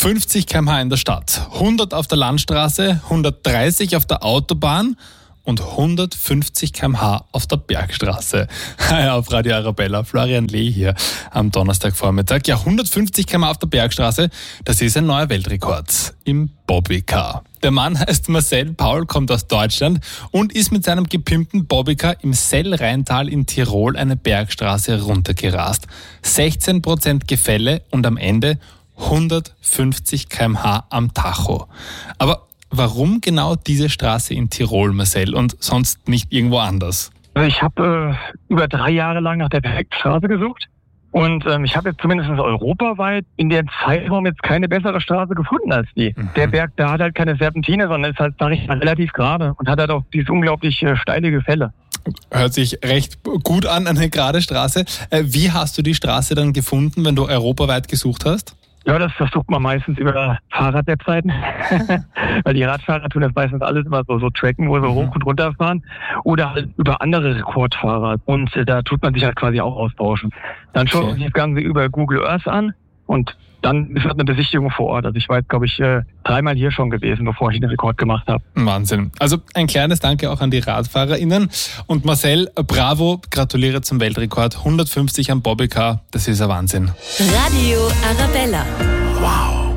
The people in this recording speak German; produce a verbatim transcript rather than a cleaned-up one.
fünfzig Kilometer pro Stunde in der Stadt, hundert auf der Landstraße, hundertdreißig auf der Autobahn und hundertfünfzig Kilometer pro Stunde auf der Bergstraße. Hi, auf Radio Arabella, Florian Lee hier am Donnerstagvormittag. Ja, hundertfünfzig Kilometer pro Stunde auf der Bergstraße, das ist ein neuer Weltrekord im Bobbycar. Der Mann heißt Marcel Paul, kommt aus Deutschland und ist mit seinem gepimpten Bobbycar im Sellrheintal in Tirol eine Bergstraße runtergerast. sechzehn Prozent Gefälle und am Ende hundertfünfzig Kilometer pro Stunde am Tacho. Aber warum genau diese Straße in Tirol, Marcel, und sonst nicht irgendwo anders? Ich habe äh, über drei Jahre lang nach der perfekten Straße gesucht und ähm, ich habe jetzt zumindest europaweit in dem Zeitraum jetzt keine bessere Straße gefunden als die. Mhm. Der Berg, da hat halt keine Serpentine, sondern ist halt, sag ich mal, relativ gerade und hat halt auch dieses unglaublich äh, steile Gefälle. Hört sich recht gut an, eine gerade Straße. Äh, wie hast du die Straße dann gefunden, wenn du europaweit gesucht hast? Ja, das versucht man meistens über Fahrradwebseiten, weil die Radfahrer tun das meistens alles immer so, so tracken, wo sie mhm. hoch und runter fahren, oder halt über andere Rekordfahrer und äh, da tut man sich halt quasi auch austauschen. Dann schaut man sich das Ganze über Google Earth an und dann ist halt eine Besichtigung vor Ort. Also ich war jetzt, glaube ich, äh, dreimal hier schon gewesen, bevor ich den Rekord gemacht habe. Wahnsinn. Also ein kleines Danke auch an die RadfahrerInnen. Und Marcel, bravo, gratuliere zum Weltrekord. hundertfünfzig am Bobbycar, das ist ein Wahnsinn. Radio Arabella.